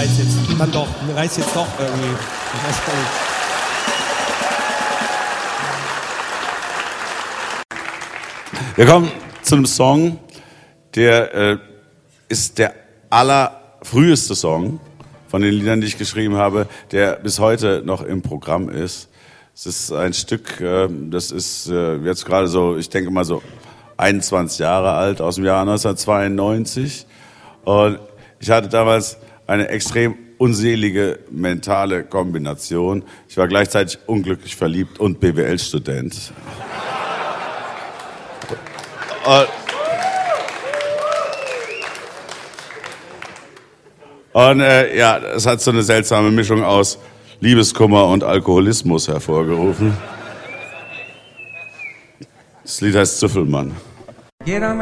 reißt jetzt dann doch, reißt jetzt doch irgendwie. Ich weiß gar nicht. Wir kommen zu einem Song, der ist der allerfrüheste Song von den Liedern, die ich geschrieben habe, der bis heute noch im Programm ist. Es ist ein Stück, das ist jetzt gerade so, ich denke mal so 21 Jahre alt, aus dem Jahr 1992. Und ich hatte damals eine extrem unselige mentale Kombination. Ich war gleichzeitig unglücklich verliebt und BWL-Student. Und ja, es hat so eine seltsame Mischung aus Liebeskummer und Alkoholismus hervorgerufen. Das Lied heißt Züffelmann. Jeder